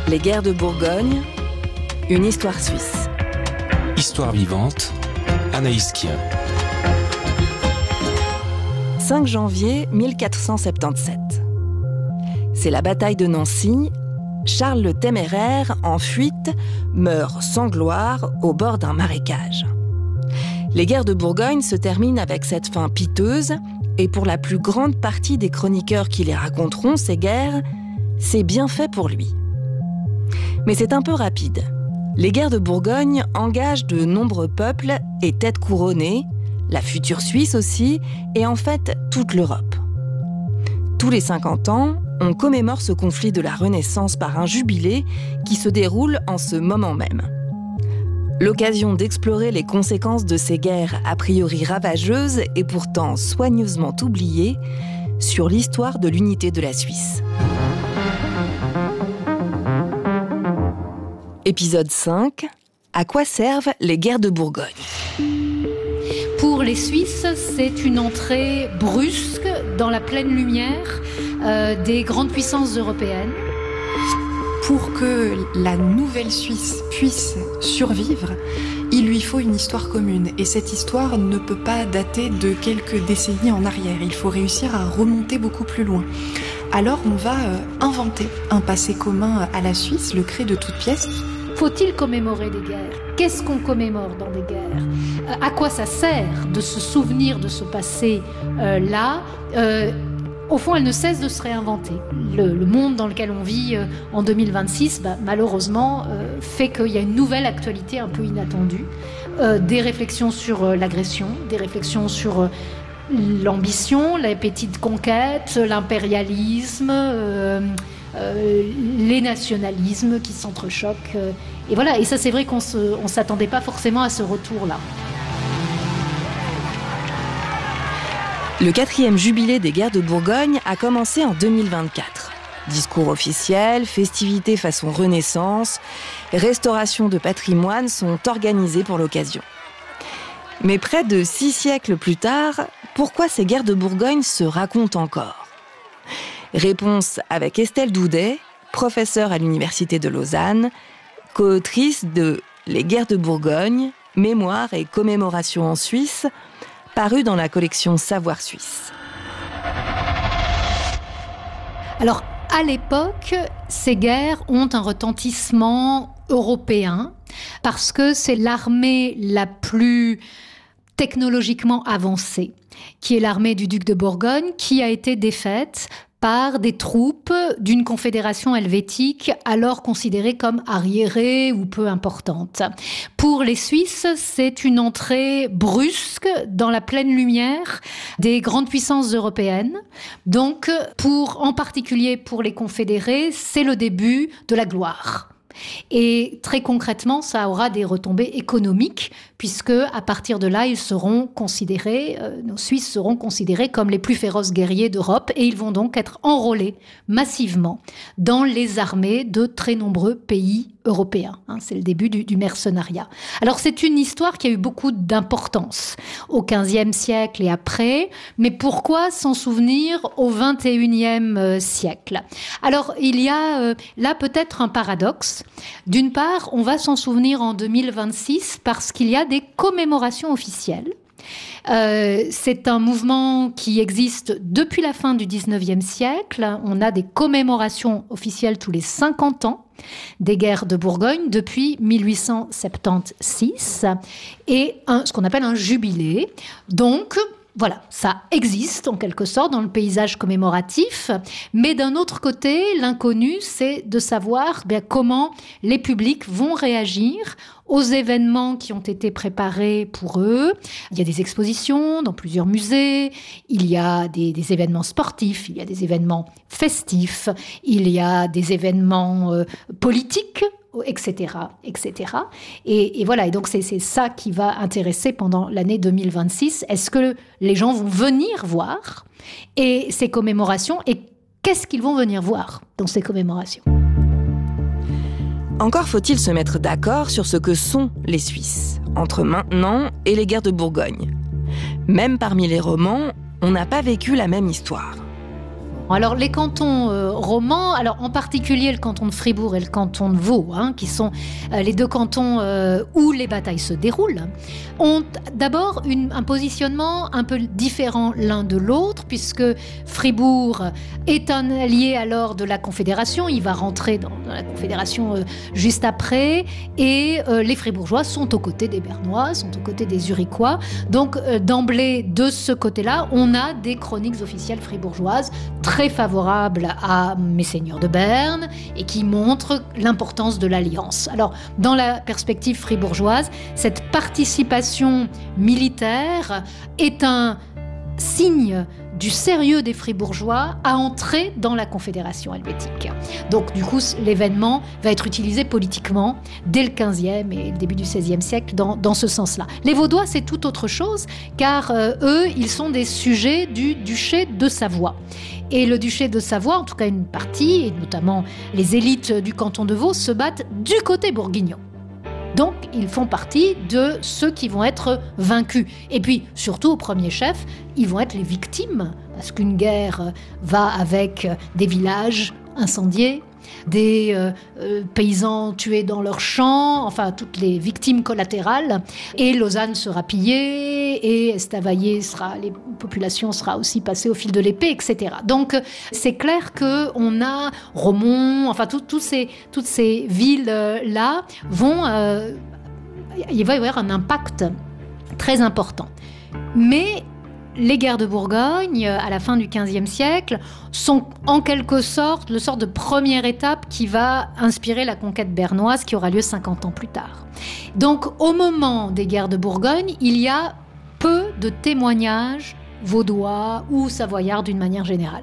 Les guerres de Bourgogne, une histoire suisse. Histoire vivante, Anaïs Kien. 5 janvier 1477. C'est la bataille de Nancy. Charles le Téméraire, en fuite, meurt sans gloire au bord d'un marécage. Les guerres de Bourgogne se terminent avec cette fin piteuse, et pour la plus grande partie des chroniqueurs qui les raconteront, ces guerres, c'est bien fait pour lui. Mais c'est un peu rapide. Les guerres de Bourgogne engagent de nombreux peuples et têtes couronnées, la future Suisse aussi, et en fait toute l'Europe. Tous les 50 ans, on commémore ce conflit de la Renaissance par un jubilé qui se déroule en ce moment même. L'occasion d'explorer les conséquences de ces guerres a priori ravageuses et pourtant soigneusement oubliées sur l'histoire de l'unité de la Suisse. Épisode 5. À quoi servent les guerres de Bourgogne ? Pour les Suisses, c'est une entrée brusque dans la pleine lumière des grandes puissances européennes. Pour que la nouvelle Suisse puisse survivre, il lui faut une histoire commune. Et cette histoire ne peut pas dater de quelques décennies en arrière. Il faut réussir à remonter beaucoup plus loin. Alors on va inventer un passé commun à la Suisse, le créer de toutes pièces. Faut-il commémorer des guerres ? Qu'est-ce qu'on commémore dans des guerres ? À quoi ça sert de se souvenir de ce passé-là ? Au fond, elle ne cesse de se réinventer. Le monde dans lequel on vit en 2026, malheureusement, fait qu'il y a une nouvelle actualité un peu inattendue. Des réflexions sur l'agression, des réflexions sur l'ambition, l'appétit de conquête, l'impérialisme, les nationalismes qui s'entrechoquent. Et voilà, et ça c'est vrai qu'on ne s'attendait pas forcément à ce retour-là. Le 4e jubilé des guerres de Bourgogne a commencé en 2024. Discours officiels, festivités façon Renaissance, restauration de patrimoine sont organisés pour l'occasion. Mais près de 6 siècles plus tard, pourquoi ces guerres de Bourgogne se racontent encore ? Réponse avec Estelle Doudet, professeure à l'Université de Lausanne, co-autrice de Les guerres de Bourgogne, mémoire et commémoration en Suisse, paru dans la collection Savoir Suisse. Alors, à l'époque, ces guerres ont un retentissement européen parce que c'est l'armée la plus technologiquement avancée, qui est l'armée du duc de Bourgogne, qui a été défaite par des troupes d'une confédération helvétique alors considérée comme arriérée ou peu importante. Pour les Suisses, c'est une entrée brusque dans la pleine lumière des grandes puissances européennes. Donc, en particulier pour les confédérés, c'est le début de la gloire. Et très concrètement, ça aura des retombées économiques, puisque à partir de là, nos Suisses seront considérés comme les plus féroces guerriers d'Europe, et ils vont donc être enrôlés massivement dans les armées de très nombreux pays européens. C'est le début du mercenariat. Alors c'est une histoire qui a eu beaucoup d'importance au XVe siècle et après, mais pourquoi s'en souvenir au XXIe siècle ? Alors il y a là peut-être un paradoxe. D'une part, on va s'en souvenir en 2026 parce qu'il y a des commémorations officielles. C'est un mouvement qui existe depuis la fin du XIXe siècle. On a des commémorations officielles tous les 50 ans des guerres de Bourgogne depuis 1876 et ce qu'on appelle un jubilé. Donc, voilà, ça existe en quelque sorte dans le paysage commémoratif, mais d'un autre côté, l'inconnu, c'est de savoir comment les publics vont réagir aux événements qui ont été préparés pour eux. Il y a des expositions dans plusieurs musées, il y a des événements sportifs, il y a des événements festifs, il y a des événements politiques, etc., etc. Et voilà, et donc c'est ça qui va intéresser pendant l'année 2026. Est-ce que les gens vont venir voir et ces commémorations, et qu'est-ce qu'ils vont venir voir dans ces commémorations ? Encore faut-il se mettre d'accord sur ce que sont les Suisses, entre maintenant et les guerres de Bourgogne. Même parmi les romans, on n'a pas vécu la même histoire. Alors les cantons romans, alors en particulier le canton de Fribourg et le canton de Vaud, qui sont les deux cantons où les batailles se déroulent, ont d'abord un positionnement un peu différent l'un de l'autre, puisque Fribourg est un allié alors de la Confédération, il va rentrer dans la Confédération juste après, et les Fribourgeois sont aux côtés des Bernois, sont aux côtés des Zurichois. Donc d'emblée, de ce côté-là, on a des chroniques officielles fribourgeoises très favorables à Messeigneurs de Berne et qui montrent l'importance de l'alliance. Alors, dans la perspective fribourgeoise, cette participation militaire est un signe du sérieux des Fribourgeois à entrer dans la Confédération helvétique. Donc, du coup, l'événement va être utilisé politiquement dès le XVe et le début du XVIe siècle dans ce sens-là. Les Vaudois, c'est tout autre chose, car eux, ils sont des sujets du duché de Savoie. Et le duché de Savoie, en tout cas une partie, et notamment les élites du canton de Vaud, se battent du côté bourguignon. Donc, ils font partie de ceux qui vont être vaincus. Et puis, surtout, au premier chef, ils vont être les victimes, parce qu'une guerre va avec des villages incendiés, des paysans tués dans leurs champs, enfin, toutes les victimes collatérales. Et Lausanne sera pillée, et Estavayer les populations sera aussi passée au fil de l'épée, etc. Donc, c'est clair qu'on a Romont, enfin, toutes ces villes-là vont... il va y avoir un impact très important. Mais les guerres de Bourgogne, à la fin du XVe siècle, sont en quelque sorte le sort de première étape qui va inspirer la conquête bernoise qui aura lieu 50 ans plus tard. Donc, au moment des guerres de Bourgogne, il y a peu de témoignages vaudois ou savoyards d'une manière générale.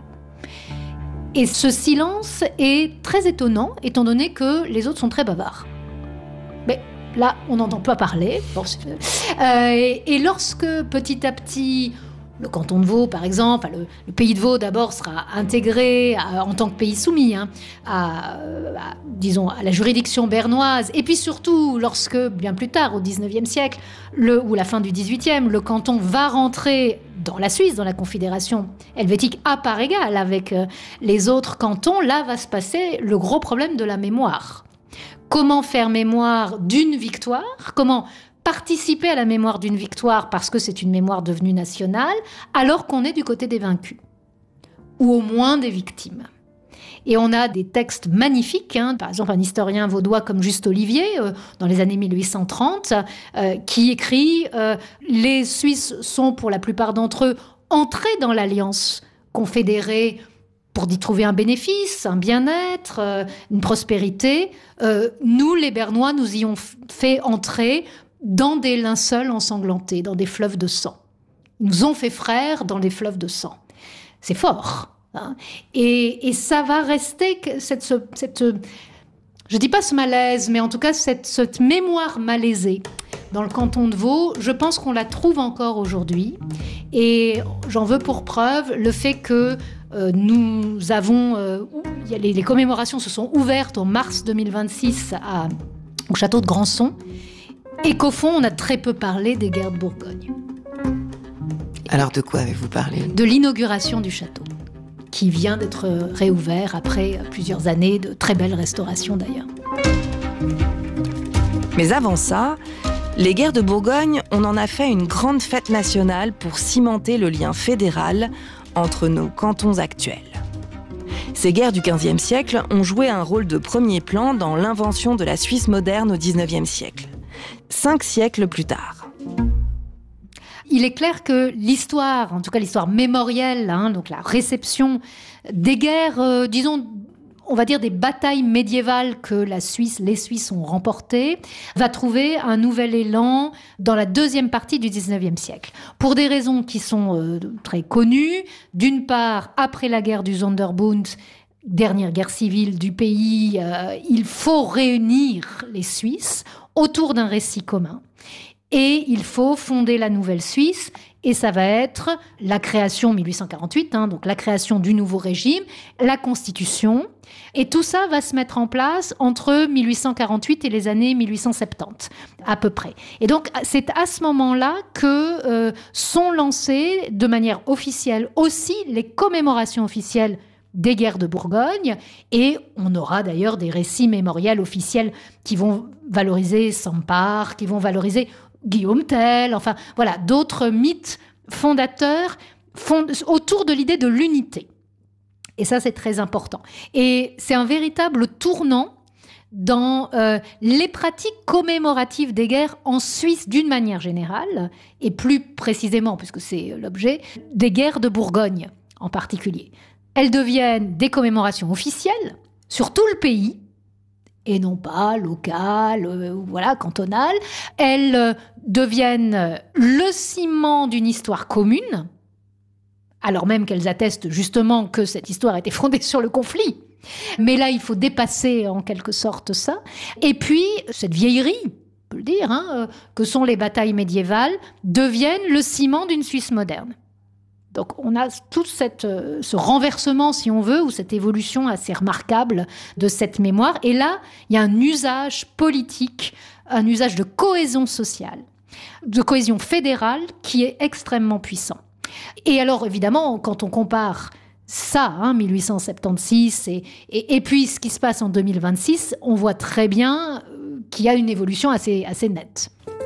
Et ce silence est très étonnant, étant donné que les autres sont très bavards. Mais là, on n'entend pas parler. Bon, et lorsque, petit à petit, le canton de Vaud, par exemple, le pays de Vaud d'abord sera intégré en tant que pays soumis à la juridiction bernoise. Et puis surtout, lorsque, bien plus tard, au XIXe siècle, ou la fin du XVIIIe, le canton va rentrer dans la Suisse, dans la Confédération helvétique, à part égale avec les autres cantons, là va se passer le gros problème de la mémoire. Comment faire mémoire d'une victoire ? Comment participer à la mémoire d'une victoire parce que c'est une mémoire devenue nationale, alors qu'on est du côté des vaincus, ou au moins des victimes. Et on a des textes magnifiques, par exemple un historien vaudois comme Juste Olivier, dans les années 1830, qui écrit « Les Suisses sont, pour la plupart d'entre eux, entrés dans l'alliance confédérée pour y trouver un bénéfice, un bien-être, une prospérité. Nous, les Bernois, nous y ont fait entrer dans des linceuls ensanglantés, dans des fleuves de sang. Ils nous ont fait frères dans des fleuves de sang. » C'est fort. Et ça va rester je dis pas ce malaise, mais en tout cas cette mémoire malaisée dans le canton de Vaud, je pense qu'on la trouve encore aujourd'hui. Et j'en veux pour preuve le fait que nous avons... les commémorations se sont ouvertes en mars 2026 au château de Grandson, et qu'au fond, on a très peu parlé des guerres de Bourgogne. Alors de quoi avez-vous parlé ? De l'inauguration du château, qui vient d'être réouvert après plusieurs années de très belles restaurations d'ailleurs. Mais avant ça, les guerres de Bourgogne, on en a fait une grande fête nationale pour cimenter le lien fédéral entre nos cantons actuels. Ces guerres du XVe siècle ont joué un rôle de premier plan dans l'invention de la Suisse moderne au XIXe siècle. 5 siècles plus tard. Il est clair que l'histoire, en tout cas l'histoire mémorielle, donc la réception des guerres, disons, on va dire des batailles médiévales que les Suisses ont remportées, va trouver un nouvel élan dans la deuxième partie du XIXe siècle. Pour des raisons qui sont très connues. D'une part, après la guerre du Sonderbund, dernière guerre civile du pays, il faut réunir les Suisses autour d'un récit commun. Et il faut fonder la nouvelle Suisse, et ça va être la création, 1848, donc la création du nouveau régime, la Constitution, et tout ça va se mettre en place entre 1848 et les années 1870, à peu près. Et donc, c'est à ce moment-là que sont lancées, de manière officielle aussi, les commémorations officielles des guerres de Bourgogne, et on aura d'ailleurs des récits mémoriels officiels qui vont valoriser Sampar, qui vont valoriser Guillaume Tell, enfin voilà, d'autres mythes fondateurs autour de l'idée de l'unité. Et ça, c'est très important. Et c'est un véritable tournant dans les pratiques commémoratives des guerres en Suisse d'une manière générale, et plus précisément, puisque c'est l'objet, des guerres de Bourgogne en particulier. Elles deviennent des commémorations officielles sur tout le pays, et non pas locales, cantonales. Elles deviennent le ciment d'une histoire commune, alors même qu'elles attestent justement que cette histoire était fondée sur le conflit. Mais là, il faut dépasser en quelque sorte ça. Et puis, cette vieillerie, on peut le dire, que sont les batailles médiévales, deviennent le ciment d'une Suisse moderne. Donc on a tout ce renversement, si on veut, ou cette évolution assez remarquable de cette mémoire. Et là, il y a un usage politique, un usage de cohésion sociale, de cohésion fédérale qui est extrêmement puissant. Et alors, évidemment, quand on compare ça, 1876, et puis ce qui se passe en 2026, on voit très bien qu'il y a une évolution assez nette.